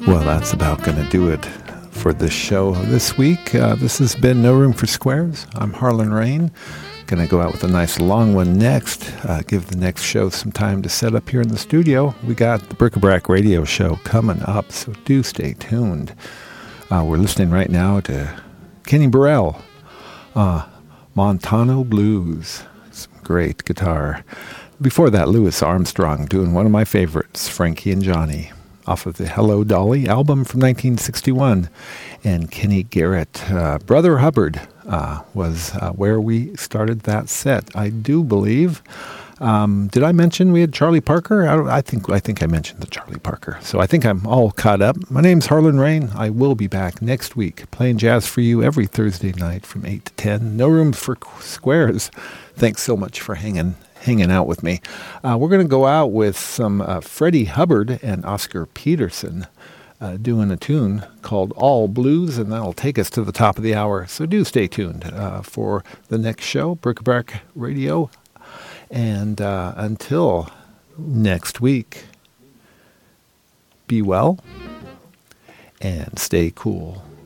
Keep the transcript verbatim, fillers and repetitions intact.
Well, that's about going to do it for this show this week. Uh, this has been No Room for Squares. I'm Harlan Rain. Going to go out with a nice long one next. Uh, give the next show some time to set up here in the studio. We got the Bric-a-Brac radio show coming up, so do stay tuned. Uh, we're listening right now to Kenny Burrell, uh, Montano Blues. Some great guitar. Before that, Louis Armstrong doing one of my favorites, Frankie and Johnny, off of the Hello Dolly album from nineteen sixty-one. And Kenny Garrett, uh, Brother Hubbard, uh, was uh, where we started that set, I do believe. Um, did I mention we had Charlie Parker? I, I think I think I mentioned the Charlie Parker. So I think I'm all caught up. My name's Harlan Rain. I will be back next week playing jazz for you every Thursday night from eight to ten. No Room for Squares. Thanks so much for hanging hanging out with me. Uh, we're going to go out with some uh, Freddie Hubbard and Oscar Peterson uh, doing a tune called All Blues, and that'll take us to the top of the hour. So do stay tuned uh, for the next show, Bric-a-Brac Radio. And uh, until next week, be well and stay cool.